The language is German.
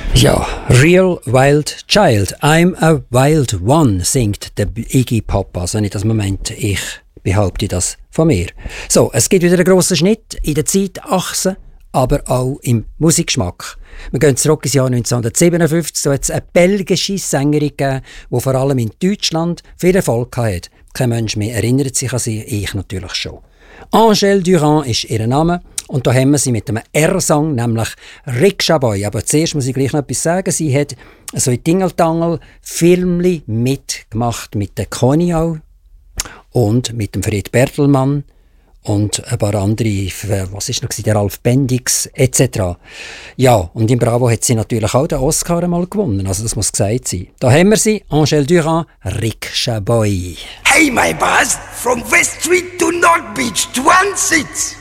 Ja, Real Wild Child, I'm a Wild One, singt der Iggy Pop. Also nicht das Moment, ich behaupte das von mir. So, es gibt wieder einen grossen Schnitt in der Zeitachse, aber auch im Musikgeschmack. Wir gehen zurück ins Jahr 1957, so hat es eine belgische Sängerin gegeben, die vor allem in Deutschland viel Erfolg hatte. Kein Mensch mehr erinnert sich an sie, ich natürlich schon. Angèle Durand ist ihr Name und da haben wir sie mit einem R-Song, nämlich Rikscha Boy. Aber zuerst muss ich gleich noch etwas sagen. Sie hat so in Tingeltangel-Filmli mitgemacht mit der Conny auch und mit dem Fred Bertelmann und ein paar andere, was ist noch, der Ralf Bendix etc. Ja, und im Bravo hat sie natürlich auch den Oscar einmal gewonnen, also das muss gesagt sein. Da haben wir sie, Angèle Durand, Rikscha Boy. Hey my boss, from West Street to North Beach, 1 6.